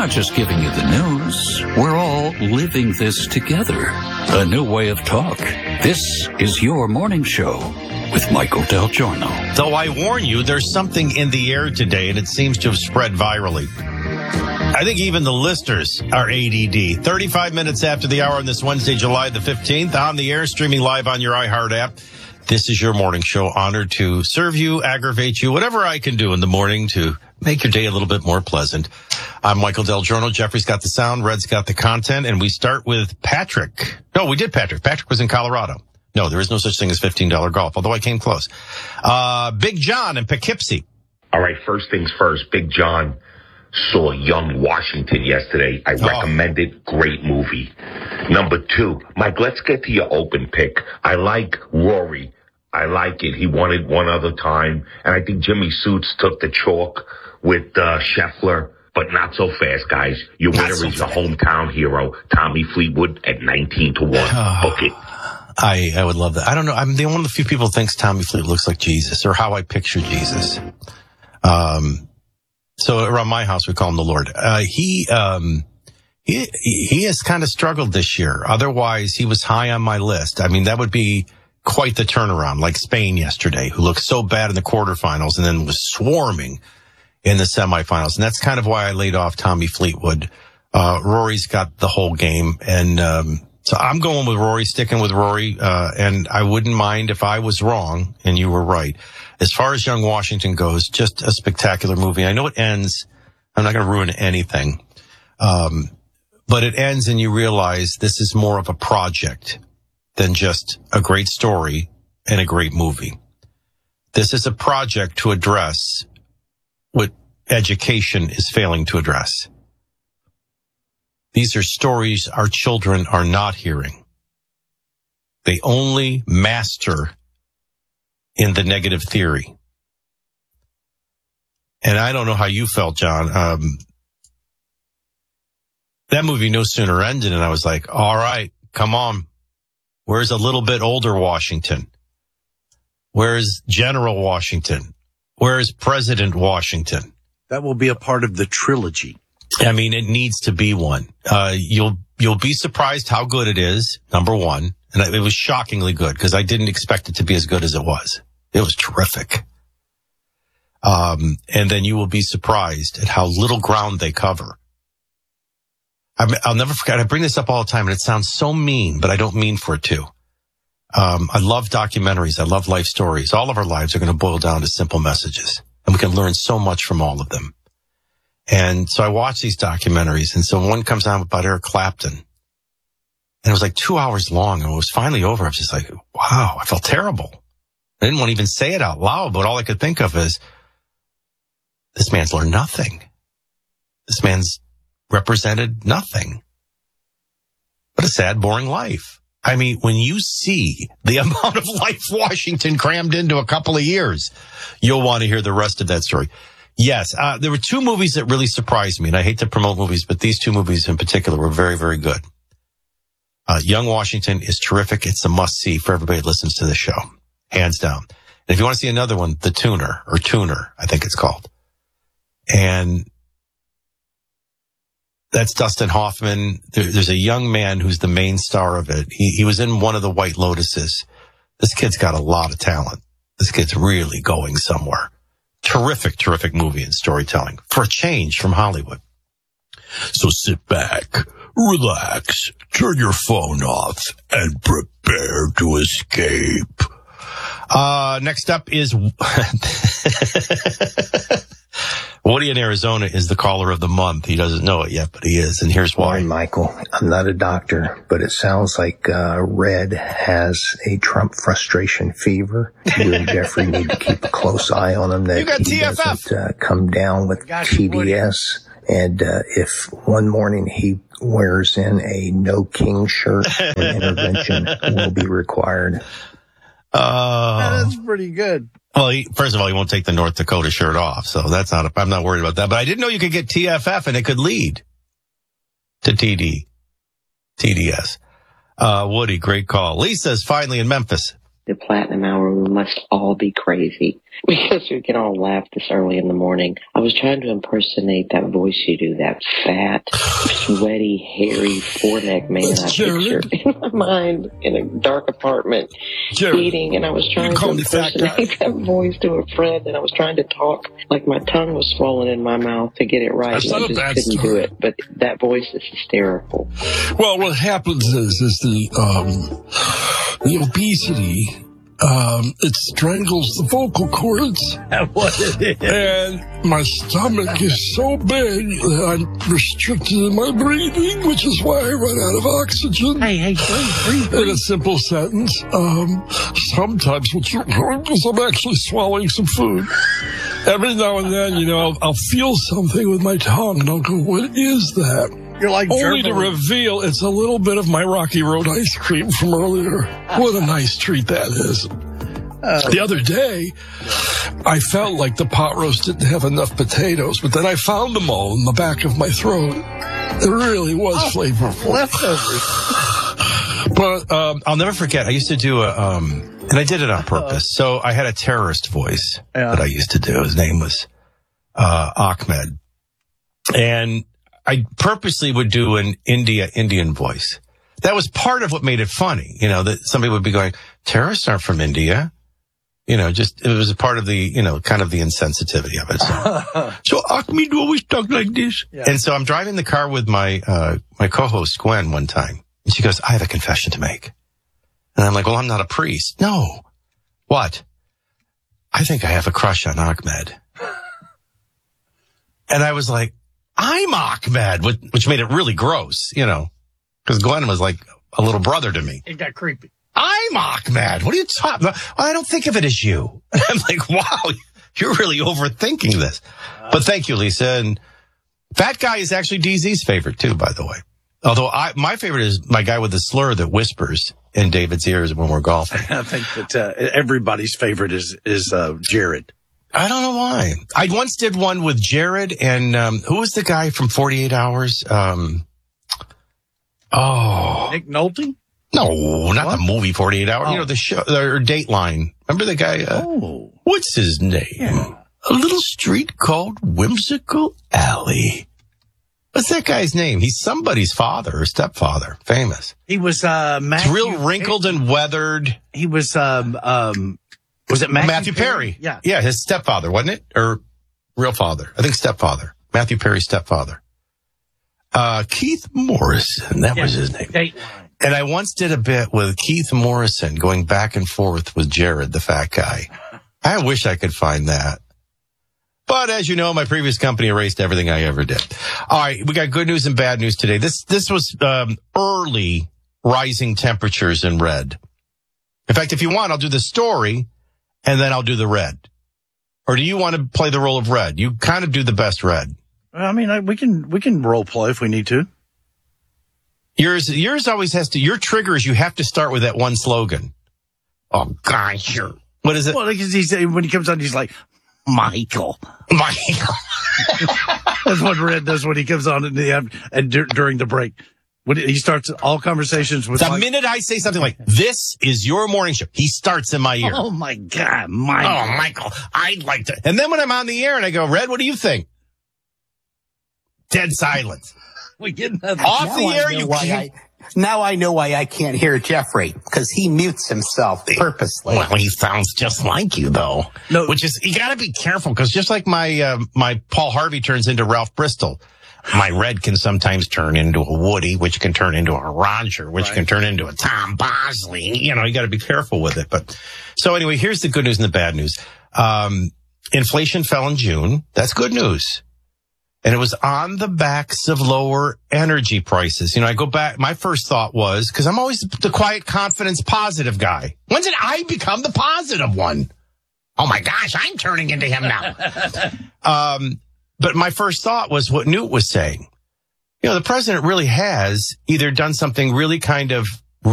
not just giving you the news. We're all living this together. A new way of talk. This is your morning show with Michael Del Giorno. Though I warn you, there's something in the air today, and it seems to have spread virally. I think even the listeners are ADD. 35 minutes after the hour on this Wednesday, July the 15th, on the air, streaming live on your iHeart app. This is your morning show. Honored to serve you, aggravate you, whatever I can do in the morning to make your day a little bit more pleasant. I'm Michael Del Giorno. Jeffrey's got the sound. Red's got the content. And we start with Patrick. No, we did Patrick. Patrick was in Colorado. No, there is no such thing as $15 golf, although I came close. Big John in Poughkeepsie. All right, first things first. Big John saw Young Washington yesterday. I recommend it. Great movie. Number two, Mike, let's get to your open pick. I like Rory. I like it. He won it one other time. And I think Jimmy Suits took the chalk with Scheffler, but not so fast, guys. Your winner is your hometown hero, Tommy Fleetwood, at 19-1. Book it. I would love that. I don't know. I'm one of the few people who thinks Tommy Fleetwood looks like Jesus, or how I picture Jesus. So around my house, we call him the Lord. He has kind of struggled this year. Otherwise, he was high on my list. I mean, that would be quite the turnaround, like Spain yesterday, who looked so bad in the quarterfinals and then was swarming in the semifinals. And that's kind of why I laid off Tommy Fleetwood. Rory's got the whole game. And so I'm going with Rory, sticking with Rory. And I wouldn't mind if I was wrong and you were right. As far as Young Washington goes, just a spectacular movie. I know it ends. I'm not going to ruin anything. But it ends and you realize this is more of a project than just a great story and a great movie. This is a project to address what education is failing to address. These are stories our children are not hearing. They only master in the negative theory. And I don't know how you felt, John. That movie no sooner ended and I was like, all right, come on. Where's a little bit older Washington? Where's General Washington? Where's President Washington? That will be a part of the trilogy. I mean, it needs to be one. You'll be surprised how good it is, number one. And it was shockingly good because I didn't expect it to be as good as it was. It was terrific. And then you will be surprised at how little ground they cover. I'll never forget. I bring this up all the time and it sounds so mean, but I don't mean for it to. I love documentaries. I love life stories. All of our lives are going to boil down to simple messages and we can learn so much from all of them. And so I watch these documentaries. And so one comes out about Eric Clapton. And it was like 2 hours long. And it was finally over. I was just like, wow, I felt terrible. I didn't want to even say it out loud, but all I could think of is, this man's learned nothing. This man's represented nothing. What a sad, boring life. I mean, when you see the amount of life Washington crammed into a couple of years, you'll want to hear the rest of that story. Yes, there were two movies that really surprised me, and I hate to promote movies, but these two movies in particular were very, very good. Young Washington is terrific. It's a must-see for everybody that listens to this show, hands down. And if you want to see another one, The Tuner, I think it's called. And that's Dustin Hoffman. There's a young man who's the main star of it. He was in one of the White Lotuses. This kid's got a lot of talent. This kid's really going somewhere. Terrific, terrific movie and storytelling for a change from Hollywood. So sit back, relax, turn your phone off, and prepare to escape. Next up is Woody in Arizona is the caller of the month. He doesn't know it yet, but he is, and here's why. Morning, Michael. I'm not a doctor, but it sounds like Red has a Trump frustration fever. You and Jeffrey need to keep a close eye on him that You got he TFF. doesn't come down with TDS. And if one morning he wears in a No King shirt, an intervention will be required. That's pretty good. Well, first of all, he won't take the North Dakota shirt off, so that's not. I'm not worried about that. But I didn't know you could get TFF and it could lead to TDS. Woody, great call. Lisa's finally in Memphis. The Platinum Hour, we must all be crazy. Because we can all laugh this early in the morning. I was trying to impersonate that voice you do, that fat, sweaty, hairy, four-neck man I pictured in my mind in a dark apartment eating, and I was trying to impersonate that voice to a friend, and I was trying to talk like my tongue was swollen in my mouth to get it right, and I just couldn't do it. But that voice is hysterical. Well, what happens is the obesity, it strangles the vocal cords. And my stomach is so big that I'm restricted in my breathing, which is why I run out of oxygen. Hey, breathe. In a simple sentence, sometimes because I'm actually swallowing some food. Every now and then, I'll feel something with my tongue, and I'll go, what is that? You're like only to reveal it's a little bit of my Rocky Road ice cream from earlier. What a nice treat that is. The other day, I felt like the pot roast didn't have enough potatoes, but then I found them all in the back of my throat. It really was flavorful. Leftovers. But I'll never forget, I used to do and I did it on purpose. So I had a terrorist voice that I used to do. His name was Ahmed. And I purposely would do an Indian voice. That was part of what made it funny, that somebody would be going, terrorists aren't from India. It was a part of the, kind of the insensitivity of it. So Ahmed always talked like this. Yeah. And so I'm driving the car with my co-host Gwen one time. And she goes, I have a confession to make. And I'm like, well, I'm not a priest. No. What? I think I have a crush on Ahmed. And I was like, I'm Ahmed, which made it really gross, because Glenn was like a little brother to me. It got creepy. I'm Ahmed. What are you talking about? Well, I don't think of it as you. I'm like, wow, you're really overthinking this. But thank you, Lisa. And Fat Guy is actually DZ's favorite too, by the way. Although my favorite is my guy with the slur that whispers in David's ears when we're golfing. I think that everybody's favorite is Jared. I don't know why. I once did one with Jared and who was the guy from 48 Hours? Nick Nolte? No, not the movie 48 Hours. The show or Dateline. Remember the guy? What's his name? Yeah. A little street called Whimsical Alley. What's that guy's name? He's somebody's father or stepfather. Famous. He was He's real wrinkled and weathered. He was was it Matthew Perry? Yeah. Yeah, his stepfather, wasn't it? Or real father? I think stepfather. Matthew Perry's stepfather. Keith Morrison. That was his name. Dateline. And I once did a bit with Keith Morrison going back and forth with Jared, the fat guy. I wish I could find that. But as you know, my previous company erased everything I ever did. All right, we got good news and bad news today. This was early rising temperatures in red. In fact, if you want, I'll do the story and then I'll do the red. Or do you want to play the role of red? You kind of do the best red. I mean, we can role play if we need to. Yours always has to. Your trigger is you have to start with that one slogan. Oh gosh, what is it? Well, because when he comes on, he's like, Michael. That's what Red does when he comes on during the break. When he starts all conversations with the minute I say something like, this is your morning show, he starts in my ear. Oh my God, Michael. Oh, Michael, I'd like to. And then when I'm on the air and I go, Red, what do you think? Dead silence. We get nothing. Off the air, you can't. Now I know why I can't hear Jeffrey, because he mutes himself purposely. Well, he sounds just like you, though. No, which is, you gotta be careful, because just like my Paul Harvey turns into Ralph Bristol, my Red can sometimes turn into a Woody, which can turn into a Roger, which can turn into a Tom Bosley. You gotta be careful with it. But so anyway, here's the good news and the bad news. Inflation fell in June. That's good news. And it was on the backs of lower energy prices. I go back, my first thought was, because I'm always the quiet, confidence, positive guy. When did I become the positive one? Oh my gosh, I'm turning into him now. But my first thought was what Newt was saying. The president really has either done something really kind of